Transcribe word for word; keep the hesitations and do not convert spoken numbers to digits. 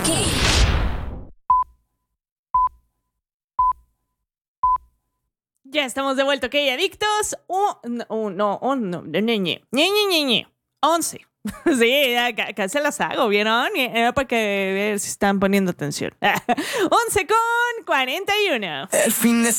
Ya estamos de vuelta, ¿ok? Adictos. Oh, no, oh, no, oh, no, ñe, ñe, ñe, ñe, ñe. once. Sí, ya casi las hago, ¿vieron? Era para que ver si están poniendo atención. once con cuarenta y uno. El fin de